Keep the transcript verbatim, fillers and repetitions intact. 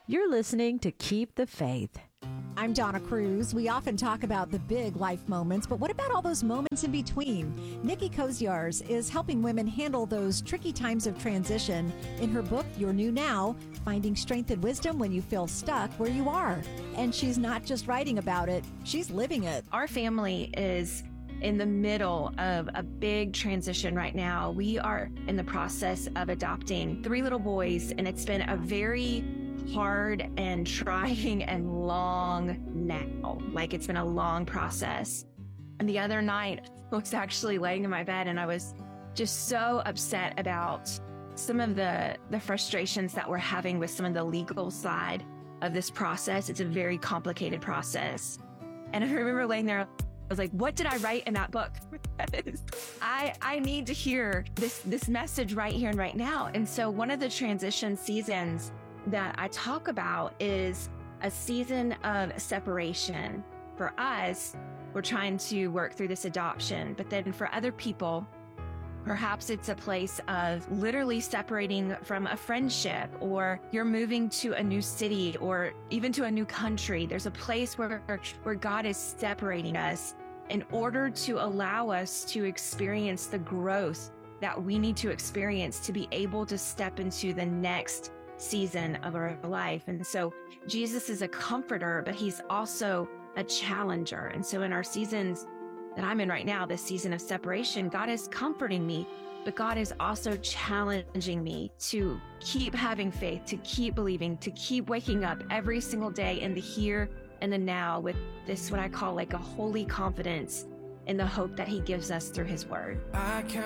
You're listening to Keep the Faith. I'm Donna Cruz. We often talk about the big life moments, but what about all those moments in between? Nikki Koziarz is helping women handle those tricky times of transition in her book, You're New Now, Finding Strength and Wisdom When You Feel Stuck Where You Are. And she's not just writing about it, she's living it. Our family is in the middle of a big transition right now. We are in the process of adopting three little boys, and it's been a very hard and trying and long now. Like, it's been a long process. And the other night, I was actually laying in my bed and I was just so upset about some of the, the frustrations that we're having with some of the legal side of this process. It's a very complicated process. And I remember laying there, I was like, what did I write in that book? I I need to hear this, this message right here and right now. And so one of the transition seasons that I talk about is a season of separation. For us, we're trying to work through this adoption, but then for other people, perhaps it's a place of literally separating from a friendship, or you're moving to a new city or even to a new country. There's a place where, where God is separating us in order to allow us to experience the growth that we need to experience to be able to step into the next season of our life. And so Jesus is a comforter, but he's also a challenger. And so in our seasons that I'm in right now, this season of separation, God is comforting me, but God is also challenging me to keep having faith, to keep believing, to keep waking up every single day in the here and the now with this, what I call like a holy confidence in the hope that he gives us through his word. I count